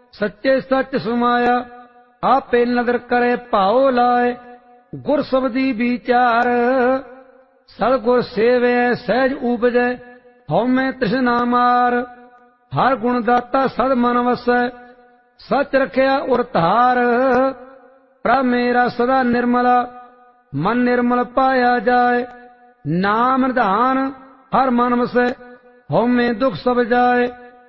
सच्चे सच समाया। आपे नदर करे भाओ लाए, गुर शब्दी विचार। सतगुर सेवे सहज उपजै, हउमै तृष्णा मार। हर गुण दाता सद मन वसै, सच रखिया उर धार। प्रभ मेरा सदा निर्मला, मन निर्मल पाया जाए। नाम निधान हर मन वसै, हउमै दुख सब जाए।